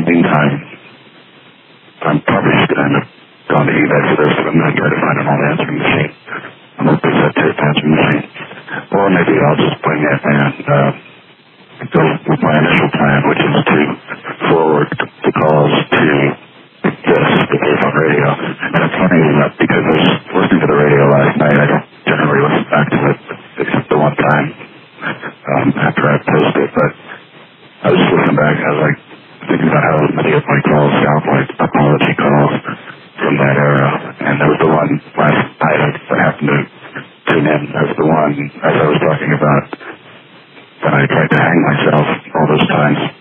meantime, I'm probably just going to end up going to eBay for this, but I'm going to try to find an old answering machine. An old cassette tape answering machine. Or maybe I'll just bring it and go with my initial plan, which is to forward the calls to the Payphone radio. And it's funny because I was listening to the radio last night. I don't generally listen back to it except the one time after I post it, but I was listening back and I was like thinking about how many of my calls sound like apology calls from that era. And there was the one last night I happened to tune in. That was the one, as I was talking about, that I tried to hang myself all those times.